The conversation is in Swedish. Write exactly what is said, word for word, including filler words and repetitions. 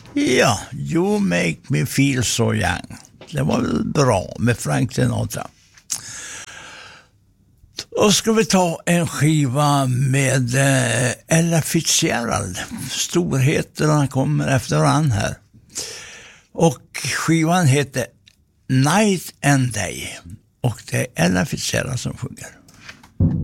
Ja, You Make Me Feel So Young. Det var väl bra med Frank Sinatra. Och ska vi ta en skiva med eh, Ella Fitzgerald. Storheterna kommer efter varann här. Och skivan heter Night and Day. Och det är Ella Fitzgerald som sjunger.